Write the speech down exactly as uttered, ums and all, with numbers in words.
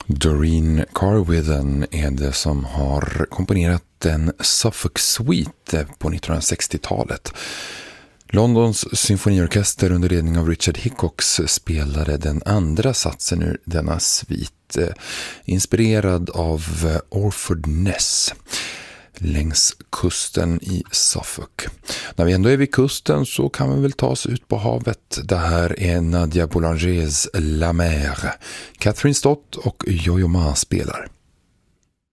Doreen Carwithen är det som har komponerat en Suffolk Suite på nittonhundrasextiotalet. Londons symfoniorkester under ledning av Richard Hickox spelade den andra satsen ur denna svit, inspirerad av Orford Ness längs kusten i Suffolk. När vi ändå är vid kusten så kan vi väl ta oss ut på havet. Det här är Nadia Boulangers La Mer. Catherine Stott och Yo-Yo Ma spelar.